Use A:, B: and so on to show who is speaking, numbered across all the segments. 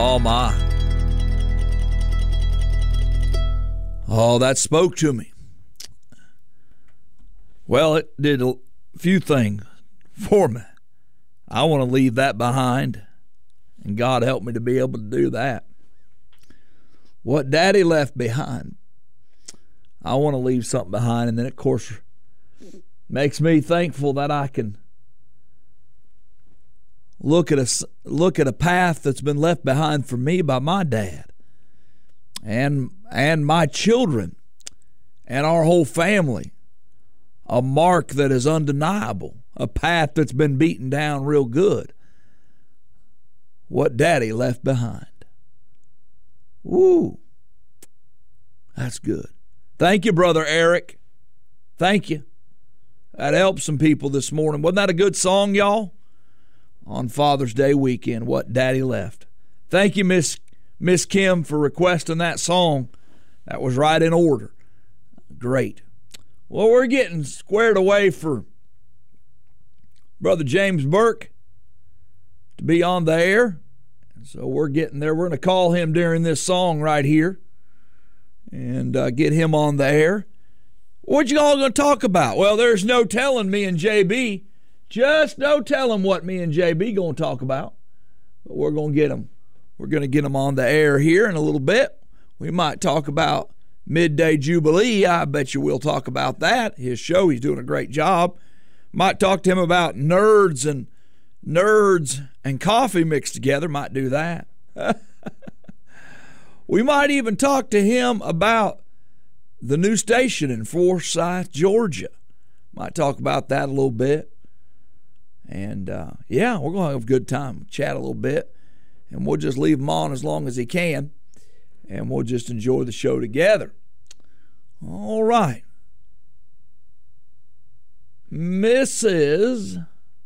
A: Oh, my. Oh, that spoke to me. Well, it did a few things for me. I want to leave that behind, and God helped me to be able to do that. What Daddy left behind, I want to leave something behind, and then, of course, makes me thankful that I can look at a path that's been left behind for me by my dad and my children and our whole family. A mark that is undeniable, a path that's been beaten down real good. What Daddy left behind. Woo, that's good. Thank you, Brother Eric. Thank you. That helped some people this morning. Wasn't that a good song, y'all? On Father's Day weekend, What Daddy Left. Thank you, Miss Kim, for requesting that song. That was right in order. Great. Well, we're getting squared away for Brother James Burke to be on the air. So we're getting there. We're going to call him during this song right here and get him on the air. What you all going to talk about? Well, there's no telling me and JB. Just no telling what me and JB going to talk about. But we're going to get him. We're going to get him on the air here in a little bit. We might talk about Midday Jubilee. I bet you we'll talk about that. His show, he's doing a great job. Might talk to him about nerds and coffee mixed together. Might do that. We might even talk to him about the new station in Forsyth, Georgia. Might talk about that a little bit. And, yeah, we're going to have a good time, chat a little bit, and we'll just leave him on as long as he can, and we'll just enjoy the show together. All right. Mrs.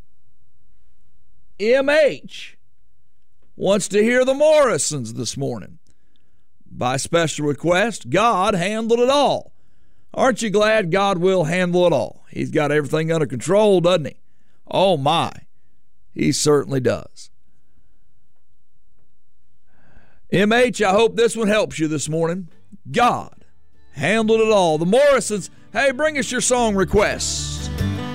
A: M.H. wants to hear the Morrisons this morning. By special request, God handled it all. Aren't you glad God will handle it all? He's got everything under control, doesn't he? Oh, my. He certainly does. M.H., I hope this one helps you this morning. God handled it all. The Morrisons, hey, bring us your song requests.